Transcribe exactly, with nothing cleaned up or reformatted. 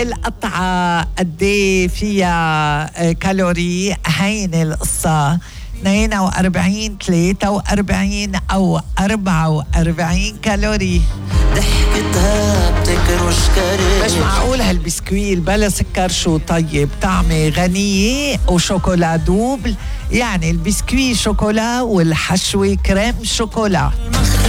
القطعة قديه فيها كالوري؟ هين القصة. اثنين وأربعين، ثلاثة وأربعين أو أربعة وأربعين كالوري. ضحكتها بتكرش كريش. مش معقول هالبسكويت بلا سكر شو طيب، طعمه غنية وشوكولا دوبل، يعني البسكويت شوكولا والحشوة كريم شوكولا.